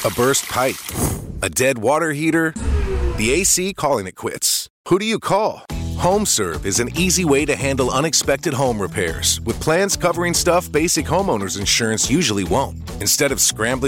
A burst pipe? A dead water heater? The AC calling it quits. Who do you call? HomeServe is an easy way to handle unexpected home repairs with plans covering stuff basic homeowners insurance usually won't. Instead of scrambling